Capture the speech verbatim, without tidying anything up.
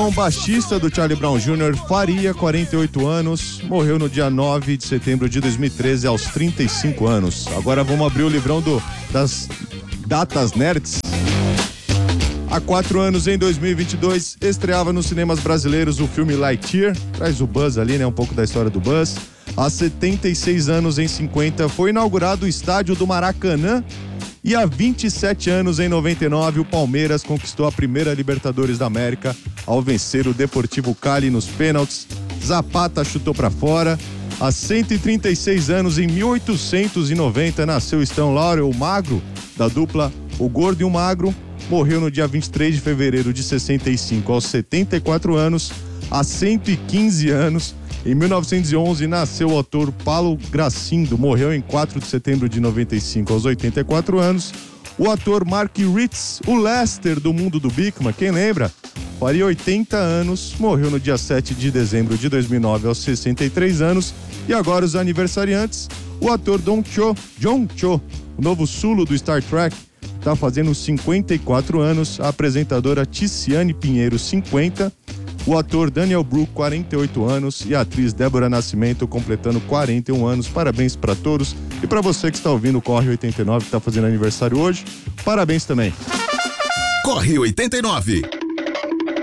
Brown, baixista do Charlie Brown Júnior, faria quarenta e oito anos, morreu no dia nove de setembro de dois mil e treze, aos trinta e cinco anos. Agora vamos abrir o livrão do, das datas nerds. Há quatro anos, em dois mil e vinte e dois, estreava nos cinemas brasileiros o filme Lightyear, traz o Buzz ali, né, um pouco da história do Buzz. Há setenta e seis anos, em cinquenta, foi inaugurado o estádio do Maracanã. E há vinte e sete anos, em noventa e nove, o Palmeiras conquistou a primeira Libertadores da América ao vencer o Deportivo Cali nos pênaltis. Zapata chutou para fora. Há cento e trinta e seis anos, em mil oitocentos e noventa, nasceu Stan Laurel, o magro, da dupla O Gordo e o Magro. Morreu no dia vinte e três de fevereiro de sessenta e cinco, aos setenta e quatro anos. Há cento e quinze anos, em mil novecentos e onze, nasceu o ator Paulo Gracindo, morreu em quatro de setembro de noventa e cinco, aos oitenta e quatro anos. O ator Mark Ritz, o Lester do Mundo do Bigman, quem lembra? Faria oitenta anos, morreu no dia sete de dezembro de dois mil e nove, aos sessenta e três anos. E agora os aniversariantes, o ator Don Cho, John Cho, o novo Sulu do Star Trek, está fazendo cinquenta e quatro anos. A apresentadora Ticiane Pinheiro, cinquenta. O ator Daniel Brook, quarenta e oito anos, e a atriz Débora Nascimento completando quarenta e um anos. Parabéns para todos. E para você que está ouvindo o Corre oitenta e nove, que está fazendo aniversário hoje, parabéns também. Corre oitenta e nove.